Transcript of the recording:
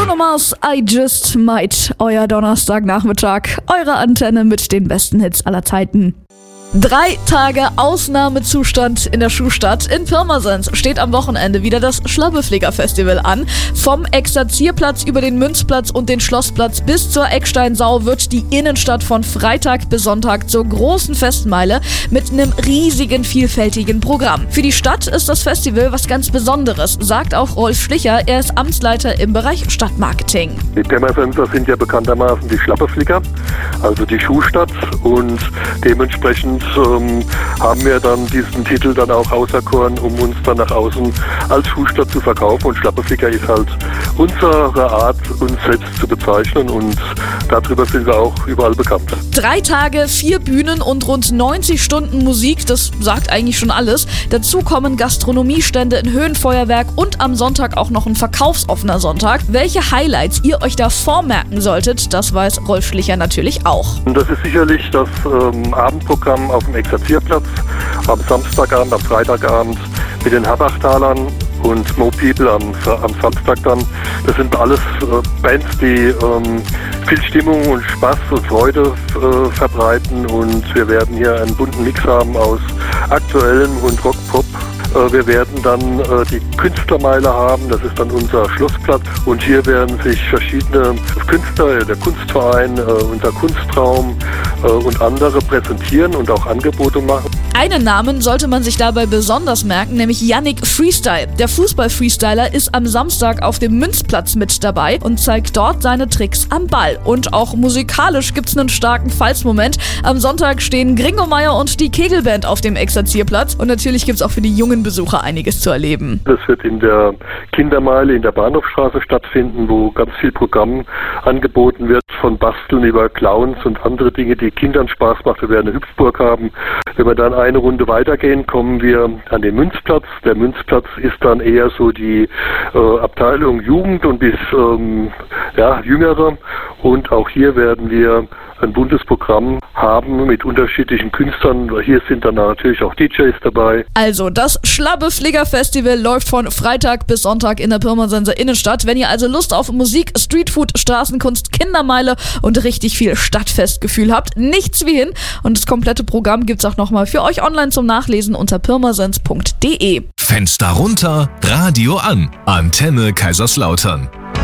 Bruno Mars, I Just Might, euer Donnerstagnachmittag, eure Antenne mit den besten Hits aller Zeiten. 3 Tage Ausnahmezustand in der Schuhstadt. In Pirmasens steht am Wochenende wieder das Schlabbefleger-Festival an. Vom Exerzierplatz über den Münzplatz und den Schlossplatz bis zur Ecksteinsau wird die Innenstadt von Freitag bis Sonntag zur großen Festmeile mit einem riesigen, vielfältigen Programm. Für die Stadt ist das Festival was ganz Besonderes, sagt auch Rolf Schlicher. Er ist Amtsleiter im Bereich Stadtmarketing. Die Pirmasenser sind ja bekanntermaßen die Schlabbefleger, also die Schuhstadt, und dementsprechend haben wir dann diesen Titel dann auch auserkoren, um uns dann nach außen als Schuhstadt zu verkaufen. Und Schlabbefleger ist halt unsere Art, uns selbst zu bezeichnen, und darüber sind wir auch überall bekannt. 3 Tage, 4 Bühnen und rund 90 Stunden Musik, das sagt eigentlich schon alles. Dazu kommen Gastronomiestände, ein Höhenfeuerwerk und am Sonntag auch noch ein verkaufsoffener Sonntag. Welche Highlights ihr euch da vormerken solltet, das weiß Rolf Schlicher natürlich auch. Und das ist sicherlich das Abendprogramm auf dem Exerzierplatz am Samstagabend, am Freitagabend mit den Herbachtalern und Mo People am Samstag dann. Das sind alles Bands, die viel Stimmung und Spaß und Freude verbreiten, und wir werden hier einen bunten Mix haben aus aktuellem und Rock-Pop. Wir werden dann die Künstlermeile haben, das ist dann unser Schlossplatz, und hier werden sich verschiedene Künstler, der Kunstverein, unser Kunstraum und andere präsentieren und auch Angebote machen. Einen Namen sollte man sich dabei besonders merken, nämlich Yannick Freestyle. Der Fußball-Freestyler ist am Samstag auf dem Münzplatz mit dabei und zeigt dort seine Tricks am Ball. Und auch musikalisch gibt's einen starken Falsmoment. Am Sonntag stehen Gringo Meier und die Kegelband auf dem Exerzierplatz, und natürlich gibt's auch für die jungen Besucher einiges zu erleben. Das wird in der Kindermeile in der Bahnhofstraße stattfinden, wo ganz viel Programm angeboten wird, von Basteln über Clowns und andere Dinge, die Kindern Spaß macht. Wir werden eine Hüpfburg haben. Wenn wir dann eine Runde weitergehen, kommen wir an den Münzplatz. Der Münzplatz ist dann eher so die Abteilung Jugend und bis Jüngere. Und auch hier werden wir ein buntes Programm haben mit unterschiedlichen Künstlern. Hier sind dann natürlich auch DJs dabei. Also, das Schlabbefleger-Festival läuft von Freitag bis Sonntag in der Pirmasenser Innenstadt. Wenn ihr also Lust auf Musik, Streetfood, Straßenkunst, Kindermeile und richtig viel Stadtfestgefühl habt, nichts wie hin. Und das komplette Programm gibt's auch nochmal für euch online zum Nachlesen unter pirmasens.de. Fenster runter, Radio an. Antenne Kaiserslautern.